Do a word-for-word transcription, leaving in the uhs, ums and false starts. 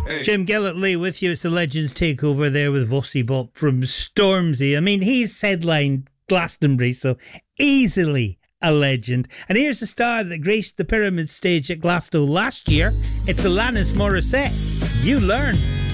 Hey. Jim Gillett Lee with you. It's the Legends Takeover there with Vossi Bop from Stormzy. I mean, he's headlined Glastonbury, so easily a legend. And here's the star that graced the Pyramid stage at Glasgow last year. It's Alanis Morissette. You Learn.